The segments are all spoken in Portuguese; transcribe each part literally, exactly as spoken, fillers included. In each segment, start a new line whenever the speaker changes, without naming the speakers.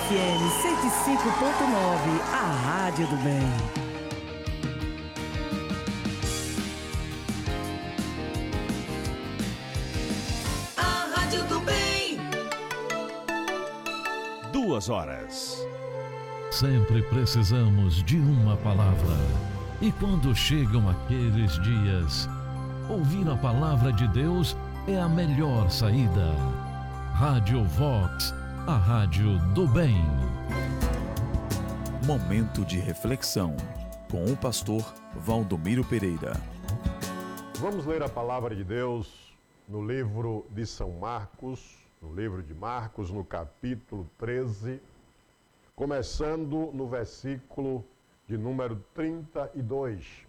F M cento e cinco ponto nove, a Rádio do Bem.
A Rádio do Bem.
Duas horas.
Sempre precisamos de uma palavra. E quando chegam aqueles dias, ouvir a palavra de Deus é a melhor saída. Rádio Vox, a rádio do bem.
Momento de reflexão com o pastor Valdomiro Pereira.
Vamos ler a palavra de Deus no livro de São Marcos, no livro de Marcos, no capítulo treze, começando no versículo de número trinta e dois.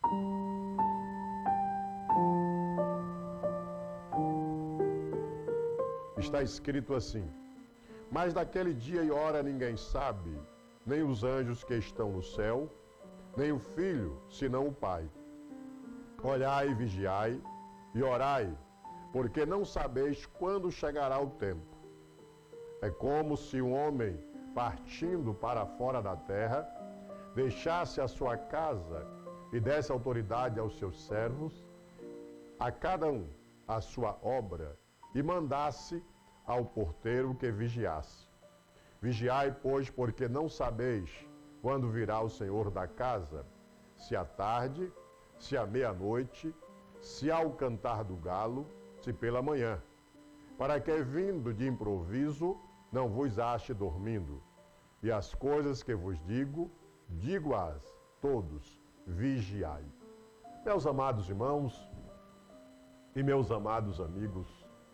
Está escrito assim: mas daquele dia e hora ninguém sabe, nem os anjos que estão no céu, nem o Filho, senão o Pai. Olhai e vigiai, e orai, porque não sabeis quando chegará o tempo. É como se um homem, partindo para fora da terra, deixasse a sua casa e desse autoridade aos seus servos, a cada um a sua obra, e mandasse ao porteiro que vigiasse. Vigiai, pois, porque não sabeis quando virá o Senhor da casa, se à tarde, se à meia-noite, se ao cantar do galo, se pela manhã, para que, vindo de improviso, não vos ache dormindo. E as coisas que vos digo, digo-as todos, vigiai. Meus amados irmãos e meus amados amigos,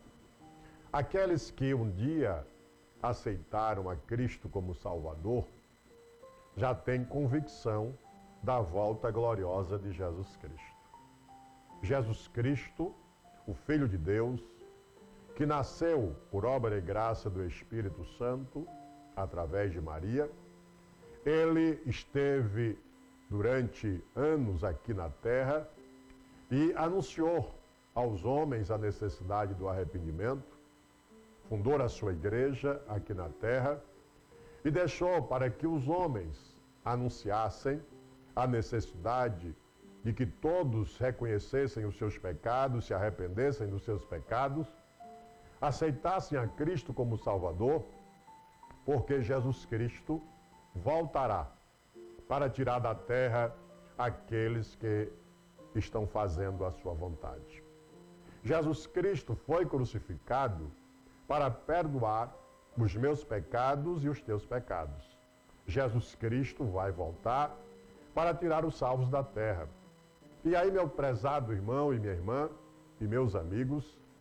aqueles que um dia aceitaram a Cristo como Salvador, já têm convicção da volta gloriosa de Jesus Cristo. Jesus Cristo, o Filho de Deus, que nasceu por obra e graça do Espírito Santo, através de Maria, ele esteve durante anos aqui na terra e anunciou aos homens a necessidade do arrependimento, fundou a sua igreja aqui na terra e deixou para que os homens anunciassem a necessidade de que todos reconhecessem os seus pecados, se arrependessem dos seus pecados, aceitassem a Cristo como Salvador, porque Jesus Cristo voltará para tirar da terra aqueles que estão fazendo a sua vontade. Jesus Cristo foi crucificado para perdoar os meus pecados e os teus pecados. Jesus Cristo vai voltar para tirar os salvos da terra. E aí, meu prezado irmão e minha irmã e meus amigos,